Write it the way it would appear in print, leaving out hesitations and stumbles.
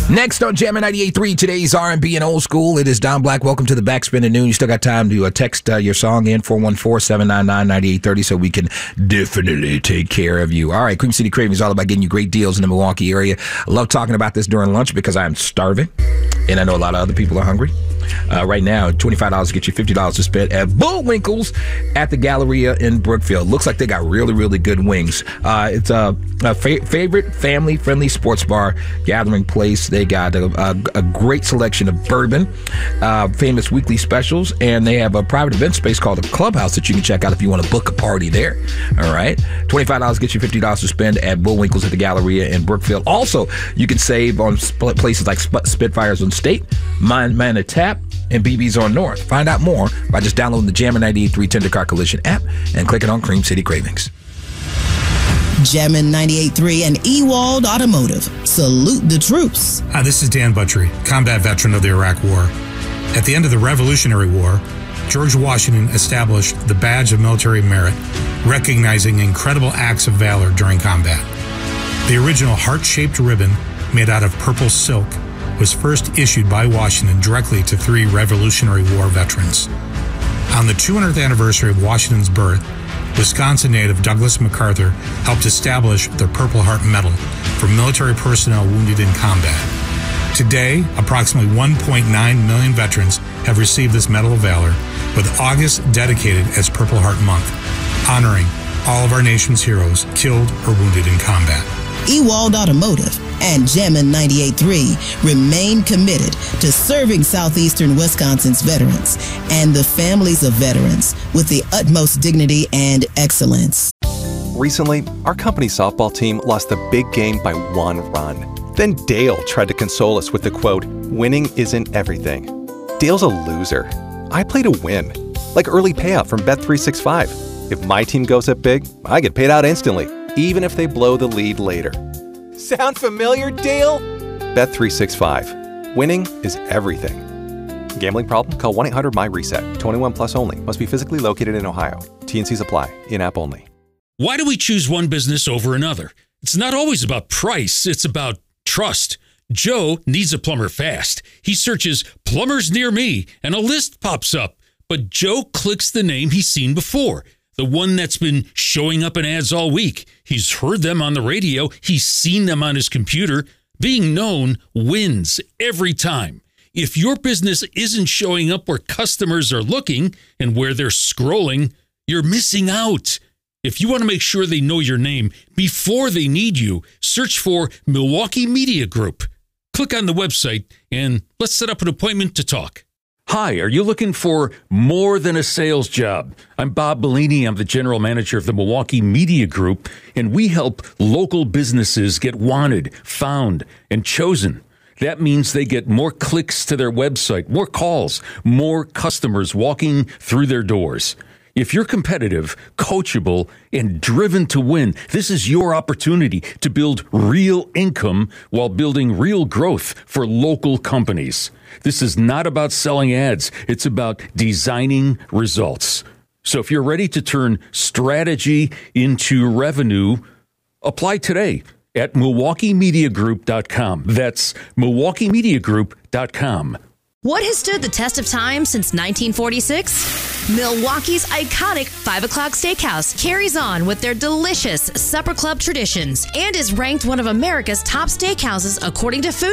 Next on Jammin' 98.3, today's R&B and old school. It is Don Black. Welcome to the Backspin at noon. You still got time to text your song in 414-799-9830 so we can definitely take care of you. All right, Cream City Craving is all about getting you great deals in the Milwaukee area. I love talking about this during lunch because I'm starving, and I know a lot of other people are hungry. Right now, $25 get you $50 to spend at Bullwinkle's at the Galleria in Brookfield. Looks like they got really, really good wings. It's a favorite family-friendly sports bar gathering place. They got a great selection of bourbon, famous weekly specials, and they have a private event space called the Clubhouse that you can check out if you want to book a party there. All right, $25 get you $50 to spend at Bullwinkle's at the Galleria in Brookfield. Also, you can save on places like Spitfires on State, Man at Tap, and BB's on North. Find out more by just downloading the Jammin' 98.3 Tendercar Collision app and clicking on Cream City Cravings. Jammin' 98.3 and Ewald Automotive. Salute the troops. Hi, this is Dan Buttrey, combat veteran of the Iraq War. At the end of the Revolutionary War, George Washington established the Badge of Military Merit, recognizing incredible acts of valor during combat. The original heart-shaped ribbon, made out of purple silk, was first issued by Washington directly to 3 Revolutionary War veterans. On the 200th anniversary of Washington's birth, Wisconsin native Douglas MacArthur helped establish the Purple Heart Medal for military personnel wounded in combat. Today, approximately 1.9 million veterans have received this Medal of Valor, with August dedicated as Purple Heart Month, honoring all of our nation's heroes killed or wounded in combat. Ewald Automotive and Jammin' 98.3 remain committed to serving southeastern Wisconsin's veterans and the families of veterans with the utmost dignity and excellence. Recently, our company softball team lost the big game by 1 run. Then Dale tried to console us with the quote, "Winning isn't everything." Dale's a loser. I play to win, like early payout from Bet365. If my team goes up big, I get paid out instantly, even if they blow the lead later. Sound familiar, Dale? Bet365. Winning is everything. Gambling problem? Call 1-800-MY-RESET. 21 plus only. Must be physically located in Ohio. T&Cs apply. In-app only. Why do we choose one business over another? It's not always about price. It's about trust. Joe needs a plumber fast. He searches plumbers near me and a list pops up. But Joe clicks the name he's seen before. The one that's been showing up in ads all week. He's heard them on the radio. He's seen them on his computer. Being known wins every time. If your business isn't showing up where customers are looking and where they're scrolling, you're missing out. If you want to make sure they know your name before they need you, search for Milwaukee Media Group. Click on the website and let's set up an appointment to talk. Hi, are you looking for more than a sales job? I'm Bob Bellini. I'm the general manager of the Milwaukee Media Group, and we help local businesses get wanted, found, and chosen. That means they get more clicks to their website, more calls, more customers walking through their doors. If you're competitive, coachable, and driven to win, this is your opportunity to build real income while building real growth for local companies. This is not about selling ads. It's about designing results. So if you're ready to turn strategy into revenue, apply today at MilwaukeeMediaGroup.com. That's MilwaukeeMediaGroup.com. What has stood the test of time since 1946? Milwaukee's iconic 5 o'clock steakhouse carries on with their delicious supper club traditions and is ranked one of America's top steakhouses according to Food